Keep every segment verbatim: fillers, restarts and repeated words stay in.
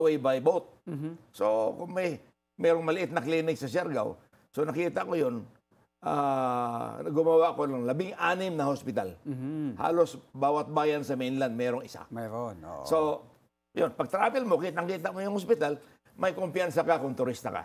away by boat. So kung may merong maliit na clinic sa Siargao, so nakita ko yun, ah, gumawa ko ng labing anim na hospital. Halos bawat bayan sa mainland merong isa. Mayroon, oo. So, yun, pag travel mo, kitang-kita mo yung hospital, may kumpiyansa ka kung turista ka.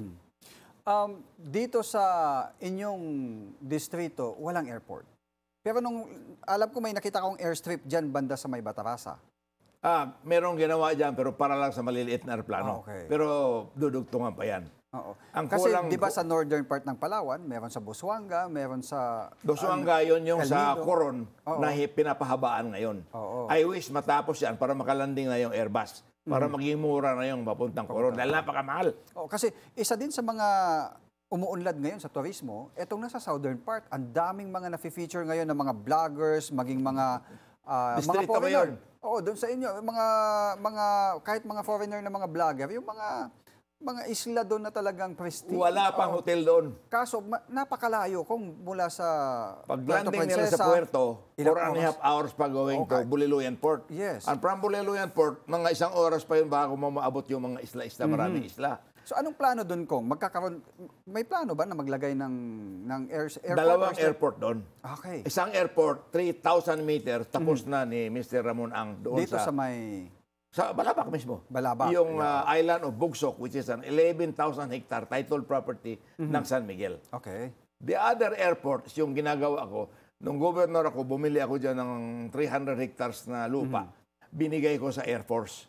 Um, dito sa inyong distrito, walang airport. Pero nung, alam ko may nakita akong airstrip dyan banda sa may Batarasa. Ah, merong ginawa dyan, pero para lang sa maliliit na aeroplano. Ah, okay. Pero dudugtungan pa yan. Oo. Ang Kasi kulang- di ba sa northern part ng Palawan, meron sa Busuanga, meron sa... Dosuanga yun yung El sa Nido. Coron Oo. na hi- pinapahabaan ngayon. Oo. I wish matapos yan para makalanding na yung Airbus. Para maging mura na yung papuntang Coron. Dahil napakamahal. Oo, kasi isa din sa mga umuunlad ngayon sa turismo, etong nasa southern part, ang daming mga nafe-feature ngayon ng mga vloggers, maging mga ah, mga Distrito foreigner. ngayon. Oo, doon sa inyo, mga mga kahit mga foreigner na mga vlogger, yung mga mga isla doon na talagang prestige. Wala pang Oo. hotel doon. Kaso ma- napakalayo kung mula sa Pag Puerto landing nila sa Princesa, Puerto, ilang four and a half hours pa going Okay. to Buliluyan Port. Yes. And from Buliluyan Port, mga isang oras pa yun bago mo maabot yung mga isla-isla, maraming isla. So anong plano doon kung magkakaroon may plano ba na maglagay ng ng air, airport? Dalawang or- airport doon. Okay. Isang airport, three thousand meters, tapos na ni Mister Ramon Ang doon Dito sa, sa may sa Balabac mismo. Balabac. Yung uh, island of Bugsok, which is an eleven thousand hectare title property ng San Miguel. Okay. The other airport, yung ginagawa ko, nung governor ako, bumili ako dyan ng three hundred hectares na lupa. Binigay ko sa Air Force.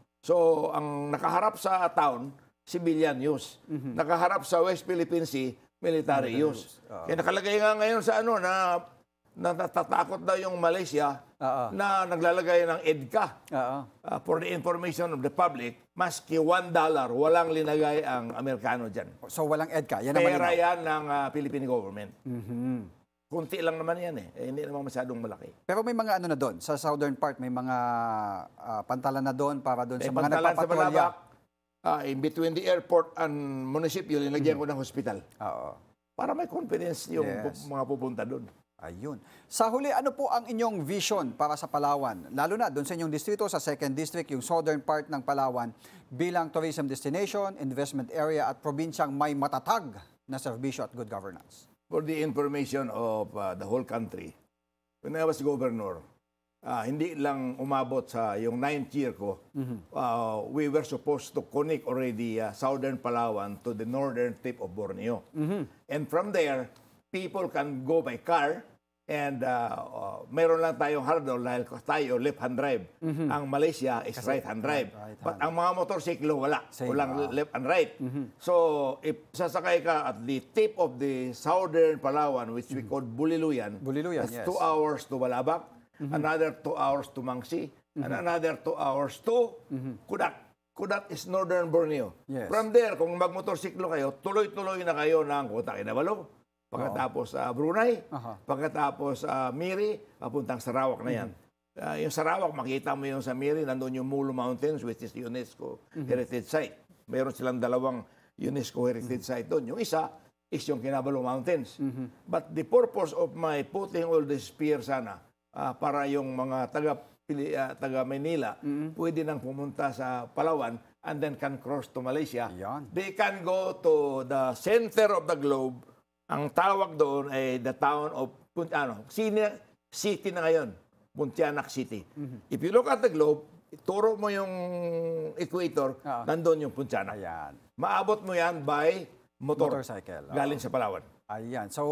So, ang nakaharap sa town, civilian use. Nakaharap sa West Philippine Sea, military use. Kaya nakalagay nga ngayon sa ano na, na natatakot daw yung Malaysia Oo. na naglalagay ng EDCA. Oo. Uh, for the information of the public, maski one dollar, walang linagay ang Amerikano dyan. So walang EDCA. Yan naman Pera yun. yan ng uh, Philippine government. Mhm. Kunti lang naman yan eh. eh. Hindi naman masyadong malaki. Pero may mga ano na doon, sa southern part, may mga ah, pantalan na doon para doon Eh, sa mga pantalan sa nagpapatrolya. Balabac, uh, in between the airport and municipio, linagyan ko ng hospital. Oo. Para may confidence yung Yes. pu- mga pupunta doon. Ayun. Sa huli, ano po ang inyong vision para sa Palawan? Lalo na doon sa inyong distrito, sa second district, yung southern part ng Palawan, bilang tourism destination, investment area at probinsyang may matatag na serbisyo at good governance. For the information of uh, the whole country, when I was governor, ah, hindi lang umabot sa yung ninth year ko, uh, we were supposed to connect already uh, southern Palawan to the northern tip of Borneo. And from there, people can go by car and uh, uh, meron lang tayong hardol dahil tayo left-hand drive. Ang Malaysia is right-hand drive. right-hand. But ang mga motorsiklo wala. Same, Walang ah. left and right. So, if sasakay ka at the tip of the southern Palawan, which we call Buliluyan, Buliluyan, that's yes. two hours to Balabac, another two hours to Mangsi, and another two hours to Kudat. Kudat is northern Borneo. Yes. From there, kung magmotorsiklo kayo, tuloy-tuloy na kayo ng Kota Kinabalu, pagkatapos sa Brunei, Aha. pagkatapos sa Miri, papuntang Sarawak na yan. Ah, yung Sarawak, makita mo yung sa Miri, nandun yung Mulu Mountains, which is UNESCO Heritage Site. Meron silang dalawang UNESCO Heritage Site doon. Yung isa is yung Kinabalu Mountains. But the purpose of my putting all this spear sana, ah, para yung mga taga, Pili- ah, taga Manila, pwede nang pumunta sa Palawan and then can cross to Malaysia. Yan. They can go to the center of the globe. Ang tawag doon ay the town of Punt- ano, City, city na ngayon, Pontianak City. If you look at the globe, turo mo yung equator, Ah. nandun yung Pontianak. Ayan. Maabot mo yan by motor. Motorcycle. Oo. Galing sa Palawan. Ayan. So,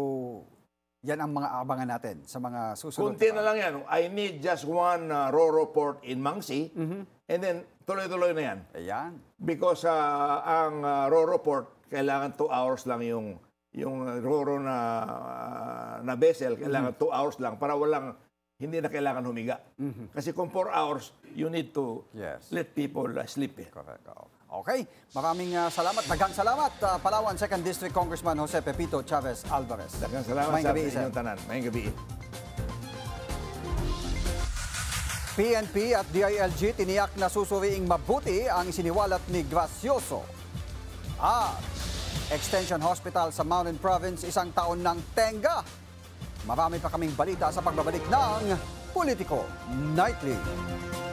yan ang mga abangan natin sa mga susunod. Kunti na lang yan. I need just one uh, Roro port in Mangsi, and then tuloy-tuloy na yan. Ayan. Because uh, ang uh, Roro port, kailangan two hours lang yung yung uh, Roro na uh, na vessel, kailangan two hours lang para walang hindi na kailangan humiga. Kasi kung four hours, you need to Yes. let people uh, sleep. Eh. Correct. Oo. Okay. Maraming ah, salamat. Daghang salamat, ah, Palawan second District Congressman Jose Pepito Chavez Alvarez. Daghang salamat Mayang sa gabi, sir. inyong tanan. Mayang gabi. P N P at D I L G tiniyak na susuriing mabuti ang isiniwalat ni Gracioso. At Extension Hospital sa Mountain Province isang taon ng tenga. Marami pa kaming balita sa pagbabalik ng Politico Nightly.